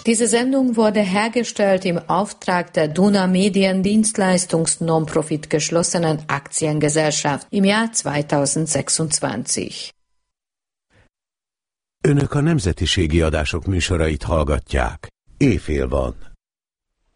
Diese Sendung wurde hergestellt im Auftrag der Duna Mediendienstleistungs-Non-Profit geschlossenen Aktiengesellschaft im Jahr 2026. Önök a Nemzetiségi Adások műsorait hallgatják. Éjfél van.